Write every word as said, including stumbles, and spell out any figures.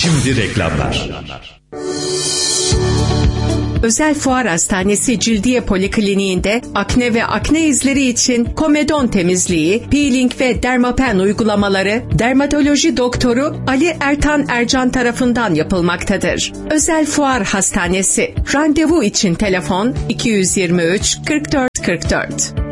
Şimdi reklamlar. Özel Fuar Hastanesi Cildiye Polikliniğinde akne ve akne izleri için komedon temizliği, peeling ve dermapen uygulamaları dermatoloji doktoru Ali Ertan Ercan tarafından yapılmaktadır. Özel Fuar Hastanesi. Randevu için telefon iki yüz yirmi üç kırk dört kırk dört.